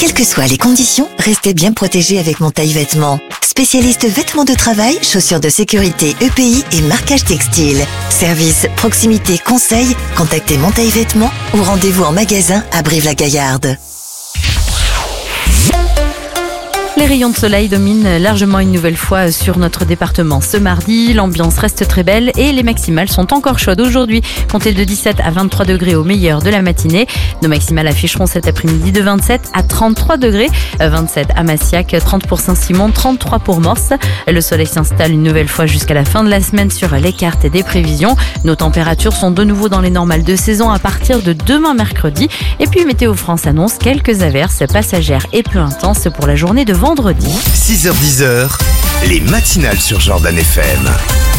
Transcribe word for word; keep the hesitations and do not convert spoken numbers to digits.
Quelles que soient les conditions, restez bien protégés avec Montaille Vêtements. Spécialiste vêtements de travail, chaussures de sécurité E P I et marquage textile. Service, proximité, conseil, contactez Montaille Vêtements ou rendez-vous en magasin à Brive-la-Gaillarde. Les rayons de soleil dominent largement une nouvelle fois sur notre département. Ce mardi, l'ambiance reste très belle et les maximales sont encore chaudes aujourd'hui. Comptez de dix-sept à vingt-trois degrés au meilleur de la matinée. Nos maximales afficheront cet après-midi de vingt-sept à trente-trois degrés. vingt-sept à Massiac, trente pour Saint-Simon, trente-trois pour Morse. Le soleil s'installe une nouvelle fois jusqu'à la fin de la semaine sur les cartes des prévisions. Nos températures sont de nouveau dans les normales de saison à partir de demain mercredi. Et puis Météo France annonce quelques averses passagères et peu intenses pour la journée de vendredi. six heures dix, les matinales sur Jordan F M.